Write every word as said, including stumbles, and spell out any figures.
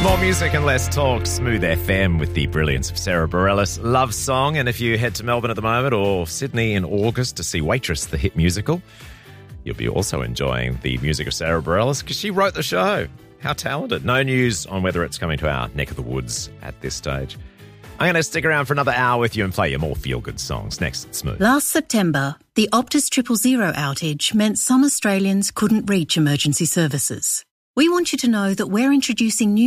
More music and less talk. Smooth F M with the brilliance of Sarah Bareilles. Love song. And if you head to Melbourne at the moment or Sydney in August to see Waitress, the hit musical, you'll be also enjoying the music of Sarah Bareilles because she wrote the show. How talented. No news on whether it's coming to our neck of the woods at this stage. I'm going to stick around for another hour with you and play you more feel-good songs. Next at Smooth. Last September, the Optus Triple Zero outage meant some Australians couldn't reach emergency services. We want you to know that we're introducing new